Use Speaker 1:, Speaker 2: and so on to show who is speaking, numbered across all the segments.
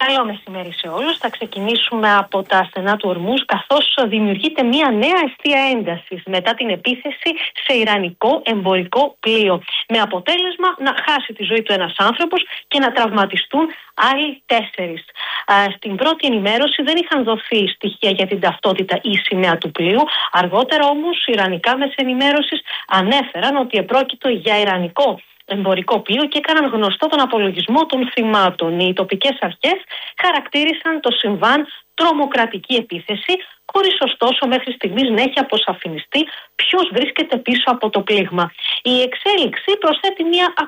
Speaker 1: Καλό μεσημέρι σε όλους. Θα ξεκινήσουμε από τα στενά του Ορμούζ, καθώς δημιουργείται μια νέα αιστεία έντασης μετά την επίθεση σε ιρανικό εμπορικό πλοίο. Με αποτέλεσμα να χάσει τη ζωή του ένας άνθρωπος και να τραυματιστούν άλλοι 4. Στην πρώτη ενημέρωση δεν είχαν δοθεί στοιχεία για την ταυτότητα ή σημαία του πλοίου. Αργότερα όμως, ιρανικά μέσα ενημέρωσης ανέφεραν ότι επρόκειτο για ιρανικό εμπορικό πλοίο και έκαναν γνωστό τον απολογισμό των θυμάτων. Οι τοπικές αρχές χαρακτήρισαν το συμβάν τρομοκρατική επίθεση, χωρίς ωστόσο μέχρι στιγμής να έχει αποσαφινιστεί ποιος βρίσκεται πίσω από το πλήγμα. Η εξέλιξη προσθέτει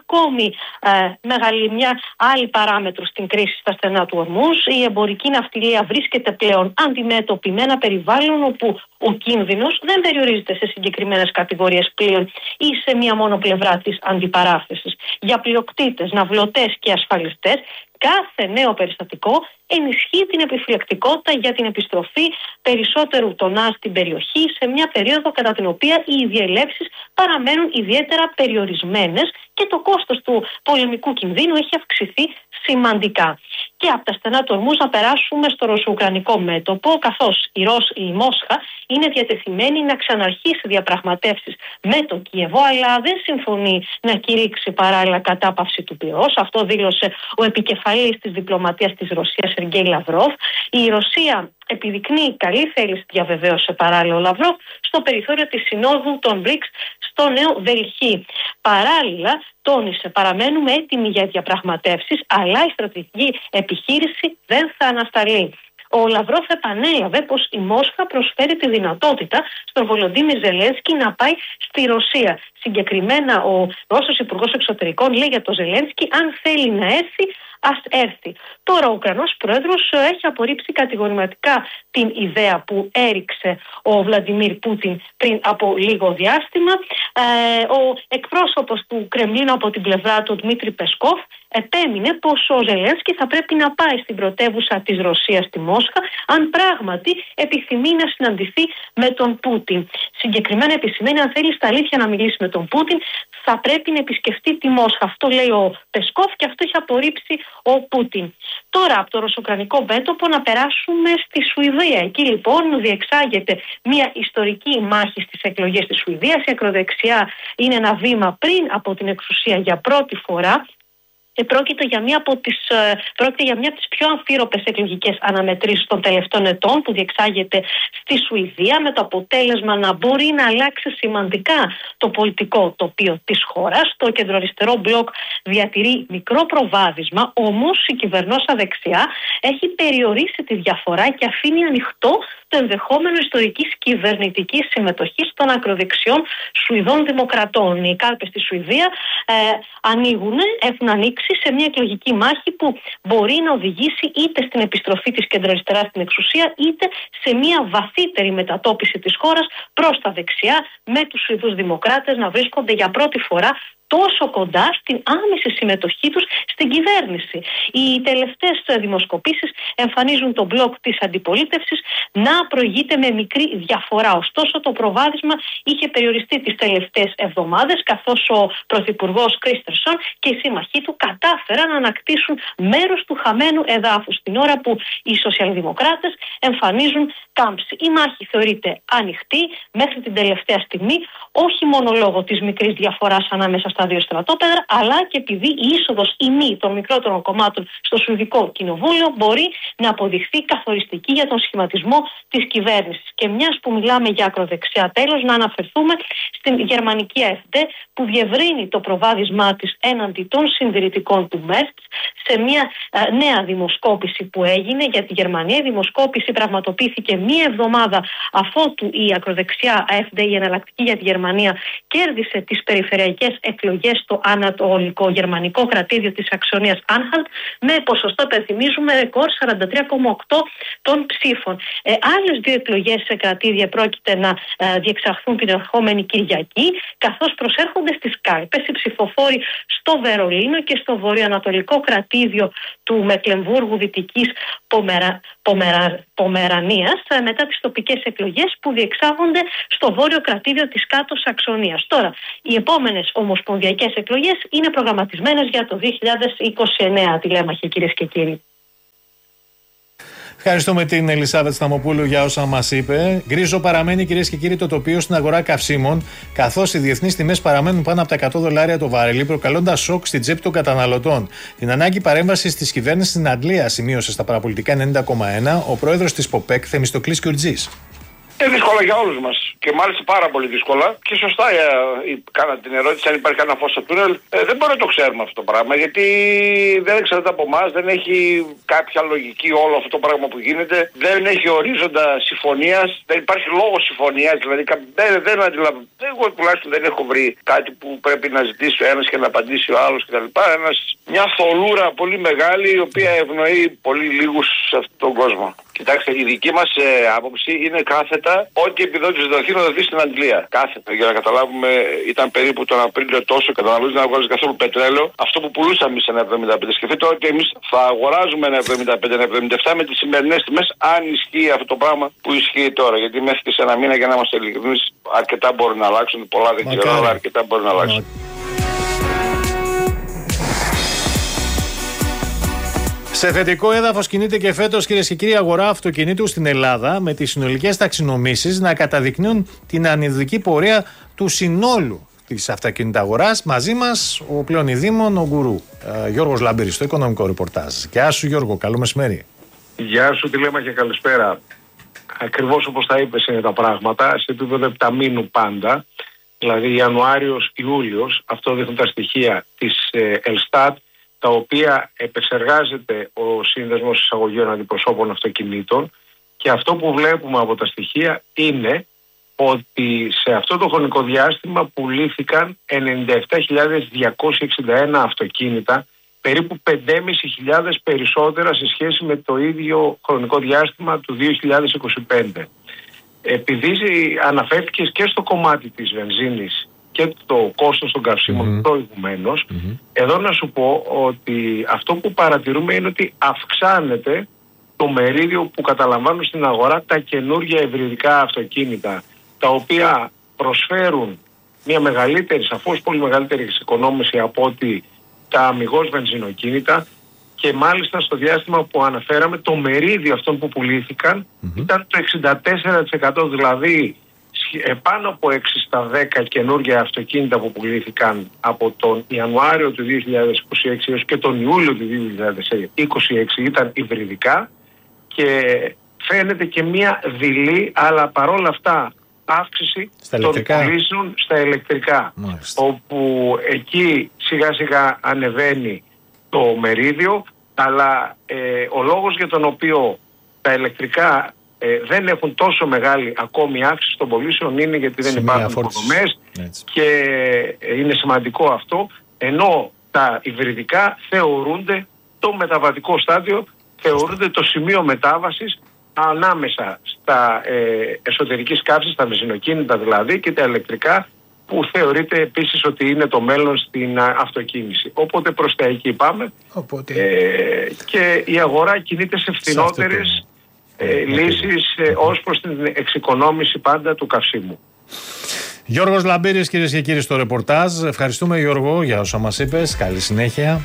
Speaker 1: μια άλλη παράμετρο στην κρίση στα στενά του Ορμούζ. Η εμπορική ναυτιλία βρίσκεται πλέον αντιμέτωπη με ένα περιβάλλον όπου ο κίνδυνος δεν περιορίζεται σε συγκεκριμένες κατηγορίες πλοίων ή σε μία μόνο πλευρά της αντιπαράθεσης. Για πλειοκτήτες, ναυλωτές και ασφαλιστές, κάθε νέο περιστατικό ενισχύει την επιφυλακτικότητα για την επιστροφή περισσότερου τονάζ στην περιοχή σε μια περίοδο κατά την οποία οι διελεύσεις παραμένουν ιδιαίτερα περιορισμένες και το κόστος του πολεμικού κινδύνου έχει αυξηθεί σημαντικά. Και από τα στενά του Ορμούζ να περάσουμε στο ρωσο-ουκρανικό μέτωπο, καθώς η Μόσχα είναι διατεθειμένη να ξαναρχίσει διαπραγματεύσεις με το Κίεβο, αλλά δεν συμφωνεί να κηρύξει παράλληλα κατάπαυση του πυρός. Αυτό δήλωσε ο επικεφαλής της διπλωματίας της Ρωσίας, Σεργέη Λαυρόβ. Η Ρωσία επιδεικνύει καλή θέληση, διαβεβαίωσε παράλληλα ο Λαυρόβ, στο περιθώριο της Συνόδου των BRICS στο Νέο Δελχή. Παράλληλα, τόνισε, παραμένουμε έτοιμοι για διαπραγματεύσεις, αλλά η στρατηγική επιχείρηση δεν θα ανασταλεί. Ο Λαυρόφ επανέλαβε πως η Μόσχα προσφέρει τη δυνατότητα στον Βολοντίμιρ Ζελένσκι να πάει στη Ρωσία. Συγκεκριμένα, ο Ρώσος Υπουργός Εξωτερικών λέει για τον Ζελένσκι: αν θέλει να έρθει, ας έρθει. Τώρα ο Ουκρανός Πρόεδρος έχει απορρίψει κατηγορηματικά την ιδέα που έριξε ο Βλαντιμίρ Πούτιν πριν από λίγο διάστημα. Ο εκπρόσωπος του Κρεμλίνου από την πλευρά του, Δημήτρη Πεσκόφ, επέμεινε πως ο Ζελένσκι θα πρέπει να πάει στην πρωτεύουσα της Ρωσίας, τη Μόσχα, αν πράγματι επιθυμεί να συναντηθεί με τον Πούτιν. Συγκεκριμένα επισημαίνει, αν θέλει στα αλήθεια να μιλήσει με τον Πούτιν, θα πρέπει να επισκεφτεί τη Μόσχα. Αυτό λέει ο Πεσκόφ και αυτό έχει απορρίψει ο Πούτιν. Τώρα από το ρωσοκρανικό μέτωπο να περάσουμε στη Σουηδία. Εκεί λοιπόν διεξάγεται μια ιστορική μάχη στις εκλογές της Σουηδίας. Η ακροδεξιά είναι ένα βήμα πριν από την εξουσία για πρώτη φορά. Πρόκειται για μια από τις πιο αμφίροπες εκλογικές αναμετρήσεις των τελευταίων ετών που διεξάγεται στη Σουηδία, με το αποτέλεσμα να μπορεί να αλλάξει σημαντικά το πολιτικό τοπίο της χώρας. Το κεντροαριστερό μπλοκ διατηρεί μικρό προβάδισμα, όμως η κυβερνόσα δεξιά έχει περιορίσει τη διαφορά και αφήνει ανοιχτό το ενδεχόμενο ιστορικής κυβερνητικής συμμετοχής των ακροδεξιών Σουηδών Δημοκρατών. Οι κάλπες στη Σουηδία έχουν ανοίξει σε μια εκλογική μάχη που μπορεί να οδηγήσει είτε στην επιστροφή της κεντροαριστεράς στην εξουσία, είτε σε μια βαθύτερη μετατόπιση της χώρας προς τα δεξιά, με τους Σουηδούς Δημοκράτες να βρίσκονται για πρώτη φορά τόσο κοντά στην άμεση συμμετοχή τους στην κυβέρνηση. Οι τελευταίες δημοσκοπήσεις εμφανίζουν τον μπλοκ της αντιπολίτευσης να προηγείται με μικρή διαφορά. Ωστόσο, το προβάδισμα είχε περιοριστεί τις τελευταίες εβδομάδες, καθώς ο Πρωθυπουργός Κρίστερσον και οι σύμμαχοί του κατάφεραν να ανακτήσουν μέρος του χαμένου εδάφους, την ώρα που οι σοσιαλδημοκράτες εμφανίζουν κάμψη. Η μάχη θεωρείται ανοιχτή μέχρι την τελευταία στιγμή, όχι μόνο λόγω της μικρής διαφοράς ανάμεσα στα δύο στρατόπεδα, αλλά και επειδή η είσοδος ή μη των μικρότερων κομμάτων στο Σουηδικό Κοινοβούλιο μπορεί να αποδειχθεί καθοριστική για τον σχηματισμό της κυβέρνησης. Και μιας που μιλάμε για ακροδεξιά, τέλος, να αναφερθούμε στην γερμανική AfD, που διευρύνει το προβάδισμά της έναντι των συντηρητικών του Μέρτς σε μια νέα δημοσκόπηση που έγινε για τη Γερμανία. Η δημοσκόπηση πραγματοποιήθηκε μία εβδομάδα αφότου η ακροδεξιά AfD, η εναλλακτική για τη Γερμανία, κέρδισε τις περιφερειακές εκλογές στο ανατολικό γερμανικό κρατήδιο της Αξονίας Άνχαλτ με ποσοστό, υπενθυμίζουμε, ρεκόρ 43,8 των ψήφων. Άλλες δύο εκλογές σε κρατήδια πρόκειται να διεξαχθούν την ερχόμενη Κυριακή, καθώς προσέρχονται στις κάλπες οι ψηφοφόροι στο Βερολίνο και στο βορειοανατολικό κρατήδιο του Μεκλεμβούργου Δυτικής Πομερανίας, μετά τις τοπικές εκλογές που διεξάγονται στο βόρειο κρατήδιο της Κάτω Σαξονίας. Τώρα, οι επόμενες ομοσπονδιακές εκλογές είναι προγραμματισμένες για το 2029, τηλέμαχε, κυρίες και κύριοι.
Speaker 2: Ευχαριστούμε την Ελισάβετ Σταμοπούλου για όσα μας είπε. Γκρίζο παραμένει, κυρίες και κύριοι, το τοπίο στην αγορά καυσίμων, καθώς οι διεθνείς τιμές παραμένουν πάνω από τα $100 το βαρέλι, προκαλώντας σοκ στην τσέπη των καταναλωτών. Την ανάγκη παρέμβασης της κυβέρνησης στην Αγγλία σημείωσε στα παραπολιτικά 90,1 ο πρόεδρος της ΠΟΠΕΚ, Θεμιστοκλής Κιουρτζής.
Speaker 3: Δύσκολα για όλους μας και μάλιστα πάρα πολύ δύσκολα και σωστά κάνα την ερώτηση αν υπάρχει κανένα φως στο τούνελ. Δεν μπορούμε να το ξέρουμε αυτό το πράγμα γιατί δεν εξαρτάται από εμάς, δεν έχει κάποια λογική όλο αυτό το πράγμα που γίνεται, δεν έχει ορίζοντα συμφωνίας, δεν υπάρχει λόγος συμφωνίας, δηλαδή δεν αντιλαμβάνω. Εγώ τουλάχιστον δεν έχω βρει κάτι που πρέπει να ζητήσει ο ένας και να απαντήσει ο άλλος κτλ. Μια θολούρα πολύ μεγάλη η οποία ευνοεί πολύ λίγους σε αυτόν τον κόσμο. Κοιτάξτε, η δική μας άποψη είναι κάθετα ό,τι επιδότηση δοθεί να δοθεί στην Αγγλία. Κάθετα. Για να καταλάβουμε, ήταν περίπου τον Απρίλιο τόσο καταναλωτής να αγοράζει καθόλου πετρέλαιο. Αυτό που πουλούσαμε εμείς ένα 75. Σκεφτείτε ότι εμείς θα αγοράζουμε ένα 75, ένα 77 με τις σημερινές τιμές, αν ισχύει αυτό το πράγμα που ισχύει τώρα. Γιατί μέχρι και σε ένα μήνα, για να είμαστε ειλικρινείς, αρκετά μπορεί να αλλάξουν. Πολλά δεν ξέρω, αλλά αρκετά μπορεί να αλλάξουν.
Speaker 2: Σε θετικό έδαφος κινείται και φέτος, κυρίες και κύριοι, αγορά αυτοκινήτου στην Ελλάδα, με τις συνολικές ταξινομήσεις να καταδεικνύουν την ανεδική πορεία του συνόλου της αυτοκινηταγοράς. Μαζί μας ο πλέον ειδήμων, ο γκουρού Γιώργος Λαμπύρης, στο οικονομικό ρεπορτάζ. Γεια σου Γιώργο, καλό μεσημέρι.
Speaker 4: Γεια σου Τηλέμα και καλησπέρα. Ακριβώς όπως τα είπες είναι τα πράγματα, σε επίπεδο επταμήνου πάντα, δηλαδή Ιανουάριος-Ιούλιος, αυτό δείχνουν τα στοιχεία της Ελστάτ, τα οποία επεξεργάζεται ο Σύνδεσμος Εισαγωγείων Αντιπροσώπων Αυτοκινήτων, και αυτό που βλέπουμε από τα στοιχεία είναι ότι σε αυτό το χρονικό διάστημα πουλήθηκαν 97.261 αυτοκίνητα, περίπου 5.500 περισσότερα σε σχέση με το ίδιο χρονικό διάστημα του 2025. Επειδή αναφέρθηκες και στο κομμάτι της βενζίνης και το κόστος των καυσίμων προηγουμένως, εδώ να σου πω ότι αυτό που παρατηρούμε είναι ότι αυξάνεται το μερίδιο που καταλαμβάνουν στην αγορά τα καινούργια υβριδικά αυτοκίνητα, τα οποία προσφέρουν μια μεγαλύτερη, σαφώς πολύ μεγαλύτερη εξοικονόμηση από ότι τα αμιγώς βενζινοκίνητα, και μάλιστα στο διάστημα που αναφέραμε το μερίδιο αυτών που πουλήθηκαν ήταν το 64%, δηλαδή πάνω από 6 στα 10 καινούργια αυτοκίνητα που πουλήθηκαν από τον Ιανουάριο του 2026 έως και τον Ιούλιο του 2026 ήταν υβριδικά, και φαίνεται και μια δειλή αλλά παρόλα αυτά αύξηση των πωλήσεων στα ηλεκτρικά. Μάλιστα. Όπου εκεί σιγά σιγά ανεβαίνει το μερίδιο, αλλά ο λόγος για τον οποίο τα ηλεκτρικά δεν έχουν τόσο μεγάλη ακόμη αύξηση των πωλήσεων είναι γιατί δεν υπάρχουν υποδομές, και είναι σημαντικό αυτό, ενώ τα υβριδικά θεωρούνται το μεταβατικό στάδιο, θεωρούνται το σημείο μετάβασης ανάμεσα στα εσωτερικής καύσης, στα βενζινοκίνητα δηλαδή, και τα ηλεκτρικά, που θεωρείται επίσης ότι είναι το μέλλον στην αυτοκίνηση. Οπότε προς τα εκεί πάμε. Και η αγορά κινείται σε φθηνότερες λύσεις ως προς την εξοικονόμηση πάντα του καυσίμου.
Speaker 2: Γιώργος Λαμπύρης, κυρίες και κύριοι, στο ρεπορτάζ. Ευχαριστούμε Γιώργο για όσα μας είπες. Καλή συνέχεια.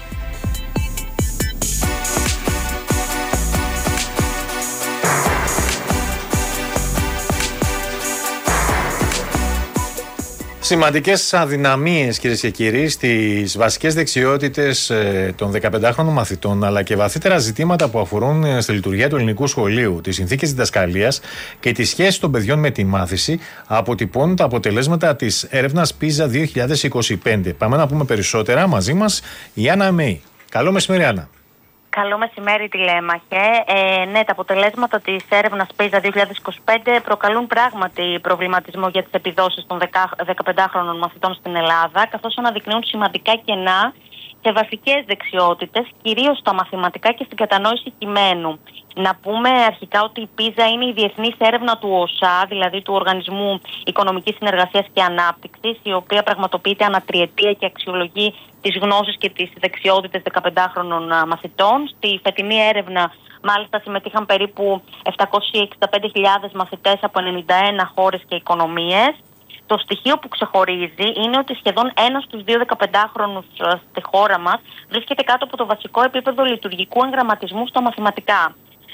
Speaker 2: Σημαντικές αδυναμίες, κυρίες και κύριοι, στις βασικές δεξιότητες των 15χρονων μαθητών, αλλά και βαθύτερα ζητήματα που αφορούν στη λειτουργία του ελληνικού σχολείου, τις συνθήκες διδασκαλίας και τη σχέση των παιδιών με τη μάθηση, αποτυπώνουν τα αποτελέσματα της έρευνας PISA 2025. Πάμε να πούμε περισσότερα. Μαζί μας η Άννα Μέη. Καλό μεσημέρι, Άννα.
Speaker 5: Καλό μεσημέρι, Τηλέμαχε. Ναι, τα αποτελέσματα της έρευνας PISA 2025 προκαλούν πράγματι προβληματισμό για τις επιδόσεις των 15χρονων μαθητών στην Ελλάδα, καθώς αναδεικνύουν σημαντικά κενά σε βασικές δεξιότητες, κυρίως στα μαθηματικά και στην κατανόηση κειμένου. Να πούμε αρχικά ότι η PISA είναι η διεθνής έρευνα του ΟΣΑ, δηλαδή του Οργανισμού Οικονομικής Συνεργασίας και Ανάπτυξης, η οποία πραγματοποιείται ανατριετία και αξιολογεί τις γνώσεις και τις δεξιότητες 15χρονων μαθητών. Στη φετινή έρευνα, μάλιστα, συμμετείχαν περίπου 765.000 μαθητές από 91 χώρες και οικονομίες. Το στοιχείο που ξεχωρίζει είναι ότι σχεδόν 1 στους 2 15χρονους στη χώρα μας βρίσκεται κάτω από το βασικό επίπεδο λειτουργικού εγγραμματισμού στα μαθηματικά.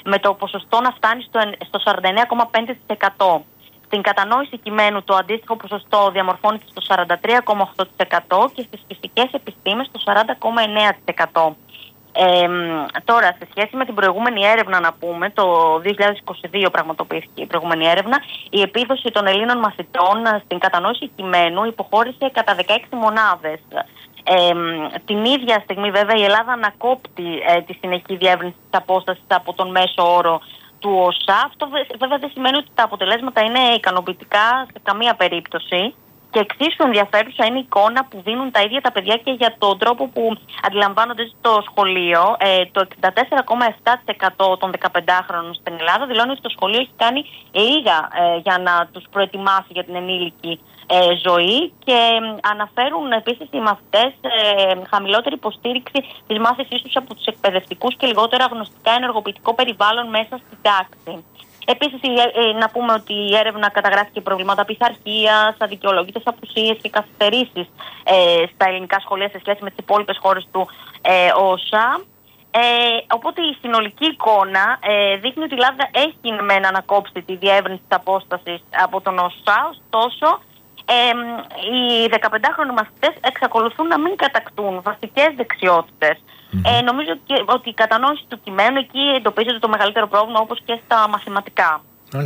Speaker 5: με το ποσοστό να φτάνει στο 49,5%. Στην κατανόηση κειμένου το αντίστοιχο ποσοστό διαμορφώνεται στο 43,8% και στις φυσικές επιστήμες στο 40,9%. Τώρα, σε σχέση με την προηγούμενη έρευνα, να πούμε, το 2022 πραγματοποιήθηκε η προηγούμενη έρευνα, η επίδοση των Ελλήνων μαθητών στην κατανόηση κειμένου υποχώρησε κατά 16 μονάδες. Την ίδια στιγμή, βέβαια, η Ελλάδα ανακόπτει τη συνεχή διεύρυνση της απόστασης από τον μέσο όρο του ΟΣΑ. Αυτό βέβαια δεν σημαίνει ότι τα αποτελέσματα είναι ικανοποιητικά σε καμία περίπτωση. Και εξίσου ενδιαφέρουσα είναι η εικόνα που δίνουν τα ίδια τα παιδιά και για τον τρόπο που αντιλαμβάνονται στο σχολείο. Το 64,7% των 15χρονων στην Ελλάδα δηλώνει ότι το σχολείο έχει κάνει λίγα για να τους προετοιμάσει για την ενήλικη ζωή, και αναφέρουν επίσης οι μαθητές χαμηλότερη υποστήριξη της μάθησής τους από τους εκπαιδευτικούς και λιγότερο αγνωστικά ενεργοποιητικό περιβάλλον μέσα στην τάξη. Επίσης, να πούμε ότι η έρευνα καταγράφει και προβλήματα πειθαρχίας, αδικαιολόγητες απουσίες και καθυστερήσεις στα ελληνικά σχολεία σε σχέση με τις υπόλοιπες χώρες του ΟΣΑ. Οπότε η συνολική εικόνα δείχνει ότι η Ελλάδα έχει μεν ανακόψει τη διεύρυνση της απόστασης από τον ΟΣΑ, ωστόσο οι 15χρονοι μαθητές εξακολουθούν να μην κατακτούν βασικές δεξιότητες. Νομίζω ότι η κατανόηση του κειμένου, εκεί εντοπίζεται το μεγαλύτερο πρόβλημα, όπως και στα μαθηματικά.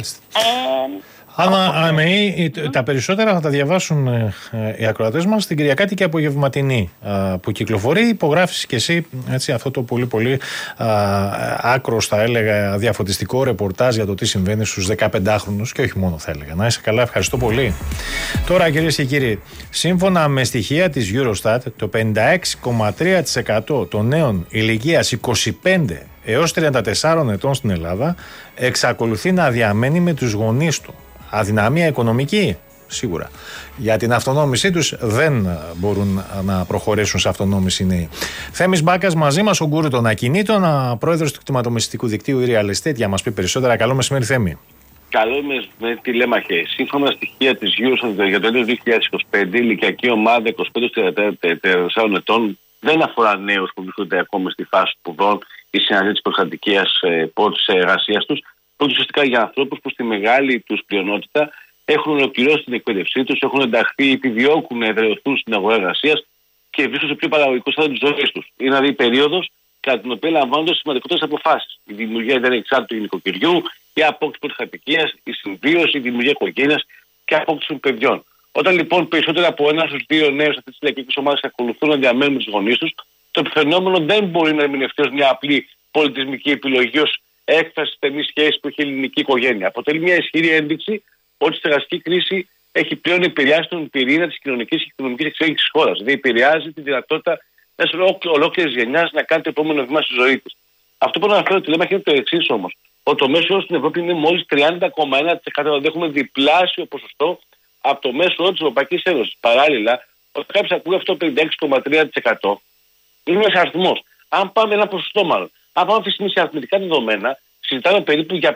Speaker 2: Άννα, τα περισσότερα θα τα διαβάσουν οι ακροατές μας στην Κυριακάτικη Απογευματινή που κυκλοφορεί. Υπογράφεις και εσύ αυτό το πολύ πολύ άκρος, θα έλεγα, διαφωτιστικό ρεπορτάζ για το τι συμβαίνει στους 15χρονους, και όχι μόνο, θα έλεγα. Να είσαι καλά, ευχαριστώ πολύ. Τώρα, κυρίες και κύριοι, σύμφωνα με στοιχεία της Eurostat, το 56,3% των νέων ηλικίας 25 έως 34 ετών στην Ελλάδα εξακολουθεί να διαμένει με τους γονείς του. Αδυναμία οικονομική, σίγουρα. Για την αυτονόμησή τους δεν μπορούν να προχωρήσουν σε αυτονόμηση νέοι. Θέμης Μπάκας μαζί μας, ο γκούρου των ακινήτων, πρόεδρος του κτηματομεσητικού δικτύου Real Estate, για να μας πει περισσότερα. Καλό μεσημέρι, Θέμη.
Speaker 6: Καλό με τη Λέμαχε. Σύμφωνα με στοιχεία της Eurostat για το έτος 2025, η ηλικιακή ομάδα 25-34 ετών δεν αφορά νέους που βρίσκονται ακόμα στη φάση σπουδών ή συναντήσεις της προστατικής πόρτης εργασίας τους. Πρόκειται ουσιαστικά για ανθρώπους που στη μεγάλη τους πλειονότητα έχουν ολοκληρώσει την εκπαίδευσή τους, έχουν ενταχθεί, επιδιώκουν να εδραιωθούν στην αγορά εργασίας και βρίσκονται σε πιο παραγωγικό στάδιο της ζωής τους. Είναι δηλαδή η περίοδος κατά την οποία λαμβάνονται σημαντικότερες αποφάσεις. Η δημιουργία ανεξάρτητου νοικοκυριού, η απόκτηση πρώτης κατοικίας, η συμβίωση, η δημιουργία οικογένειας και η απόκτηση των παιδιών. Όταν λοιπόν περισσότερο από 1 στους 2 νέους αυτής της ηλικιακής ομάδας ακολουθούν να διαμένουν με τους γονείς τους, το φαινόμενο δεν μπορεί να ερμηνευτεί ως μια απλή πολιτισμική επιλογή, ως έκφραση στενής σχέσης που έχει η ελληνική οικογένεια. Αποτελεί μια ισχυρή ένδειξη ότι η στεγαστική κρίση έχει πλέον επηρεάσει τον πυρήνα της κοινωνικής και οικονομικής εξέλιξης της χώρας. Δηλαδή, επηρεάζει τη δυνατότητα μιας ολόκληρης γενιάς να κάνει το επόμενο βήμα στη ζωή της. Αυτό που αναφέρω τη λέμε είναι το εξής όμως. Ότι το μέσο όρο στην Ευρώπη είναι μόλις 30,1%. Δηλαδή, έχουμε διπλάσιο ποσοστό από το μέσο όρο της Ευρωπαϊκής Ένωσης. Παράλληλα, όταν κάποιος ακούει αυτό το 56,3%, είναι ένας αριθμός. Αν πάμε ένα ποσοστό, μάλλον. Αν πάμε αυτή τη στιγμή σε αριθμητικά δεδομένα, συζητάμε περίπου για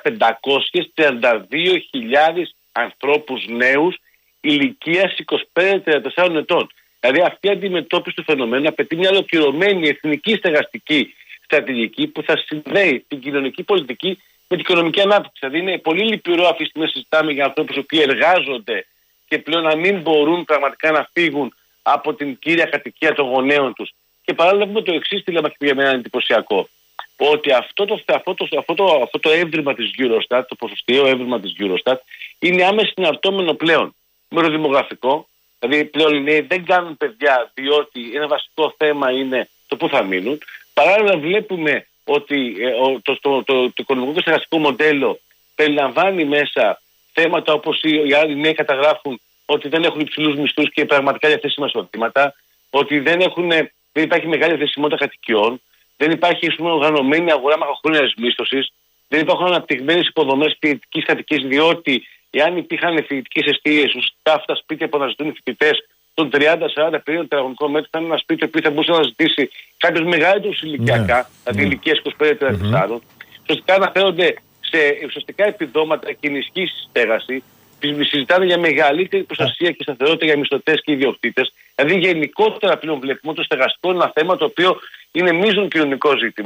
Speaker 6: 532.000 ανθρώπους νέους ηλικίας 25-34 ετών. Δηλαδή αυτή η αντιμετώπιση του φαινομένου απαιτεί μια ολοκληρωμένη εθνική στεγαστική στρατηγική που θα συνδέει την κοινωνική πολιτική με την οικονομική ανάπτυξη. Δηλαδή είναι πολύ λυπηρό αυτή τη στιγμή να συζητάμε για ανθρώπους που εργάζονται και πλέον να μην μπορούν πραγματικά να φύγουν από την κύρια κατοικία των γονέων τους. Και παράλληλα έχουμε το εξής τηλέμα και για μένα είναι εντυπωσιακό. Ότι αυτό το έβριμα της Eurostat, το ποσοστιαίο έβριμα της Eurostat, είναι άμεσα συναρτώμενο πλέον με το δημογραφικό. Δηλαδή πλέον οι νέοι δεν κάνουν παιδιά, διότι ένα βασικό θέμα είναι το πού θα μείνουν. Παράλληλα βλέπουμε ότι το οικονομικό και στεγαστικό μοντέλο περιλαμβάνει μέσα θέματα όπως οι άλλοι νέοι καταγράφουν ότι δεν έχουν υψηλούς μισθούς και πραγματικά διαθέσιμα εισοδήματα, ότι δεν υπάρχει μεγάλη διαθεσιμότητα κατοικιών. Δεν υπάρχει οργανωμένη αγορά μακροχρόνιας μίσθωσης. Δεν υπάρχουν αναπτυγμένες υποδομές φοιτητικής κατοικίας, διότι εάν υπήρχαν φοιτητικές εστίες, ουσιαστικά αυτά τα σπίτια που αναζητούν οι φοιτητές των 30-40-50 τετραγωνικών μέτρων θα είναι ένα σπίτι που θα μπορούσε να ζητήσει κάποιος μεγαλύτερος ηλικιακά, δηλαδή ηλικίας 25-34. Ουσιαστικά αναφέρονται σε ουσιαστικά επιδόματα και ενισχύσεις στέγαση. Συζητάνε για μεγαλύτερη προστασία και σταθερότητα για μισθωτές και ιδιοκτήτες. Δηλαδή, γενικότερα πλέον βλέπουμε ότι το στεγαστικό είναι ένα θέμα το οποίο είναι μείζον κοινωνικό ζήτημα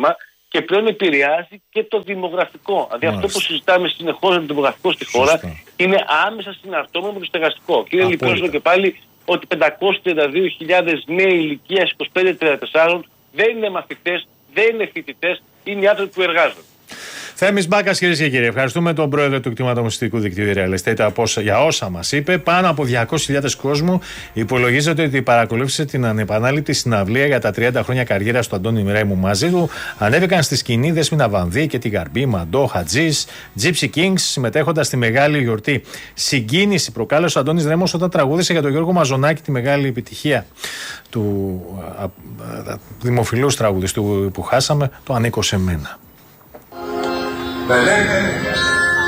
Speaker 6: και πλέον επηρεάζει και το δημογραφικό. Δηλαδή αυτό που συζητάμε συνεχώς με το δημογραφικό στη χώρα είναι άμεσα συναρτώμενο με το στεγαστικό. Και είναι λοιπόν και πάλι ότι 532.000 νέοι ηλικίας 25-34 δεν είναι μαθητές, δεν είναι φοιτητές, είναι οι άνθρωποι που εργάζονται.
Speaker 2: Θέμης Μπάκας, κυρίες και κύριοι, ευχαριστούμε τον πρόεδρο του κτηματομεσητικού δικτύου Real Estate για όσα μας είπε. Πάνω από 200.000 κόσμου υπολογίζεται ότι παρακολούθησε την ανεπανάληπτη συναυλία για τα 30 χρόνια καριέρας του Αντώνη Ρέμου. Μαζί του ανέβηκαν στη σκηνή Δέσποινα Βανδύ και τη Γαρμπή, Μαντό, Χατζής, Gypsy Kings, συμμετέχοντας στη μεγάλη γιορτή. Συγκίνηση προκάλεσε ο Αντώνης Ρέμος όταν τραγούδισε για τον Γιώργο Μαζονάκη τη μεγάλη επιτυχία του δημοφιλούς τραγουδιστού που χάσαμε, το «Ανήκω σε μένα».
Speaker 7: Δεν